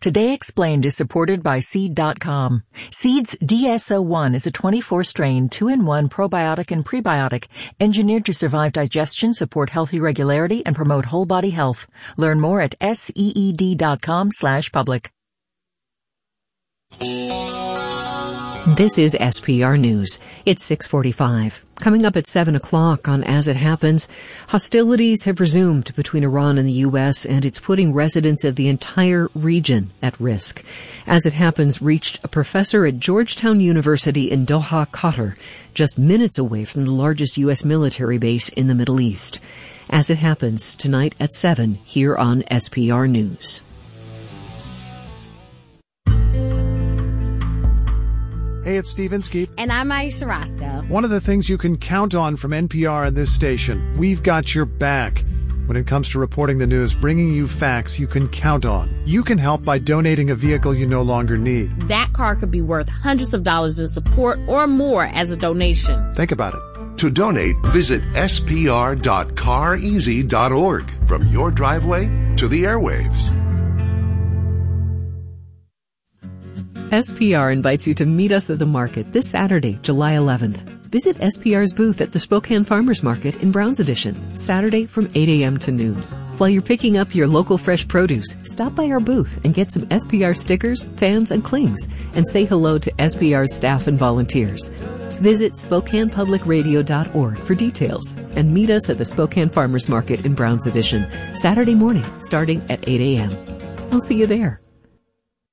Today Explained is supported by Seed.com. Seed's DSO1 is a 24-strain, 2-in-1 probiotic and prebiotic engineered to survive digestion, support healthy regularity, and promote whole body health. Learn more at seed.com/public. This is SPR News. It's 6:45. Coming up at 7 o'clock on As It Happens, hostilities have resumed between Iran and the U.S., and it's putting residents of the entire region at risk. As It Happens reached a professor at Georgetown University in Doha, Qatar, just minutes away from the largest U.S. military base in the Middle East. As It Happens, tonight at 7 here on SPR News. Hey, it's Steve Inskeep. And I'm Aisha Roscoe. One of the things you can count on from NPR and this station, we've got your back. When it comes to reporting the news, bringing you facts you can count on. You can help by donating a vehicle you no longer need. That car could be worth hundreds of dollars in support or more as a donation. Think about it. To donate, visit spr.careasy.org. From your driveway to the airwaves. SPR invites you to meet us at the market this Saturday, July 11th. Visit SPR's booth at the Spokane Farmers Market in Browns Edition, Saturday from 8 a.m. to noon. While you're picking up your local fresh produce, stop by our booth and get some SPR stickers, fans, and clings, and say hello to SPR's staff and volunteers. Visit SpokanePublicRadio.org for details and meet us at the Spokane Farmers Market in Browns Edition, Saturday morning starting at 8 a.m. I'll see you there.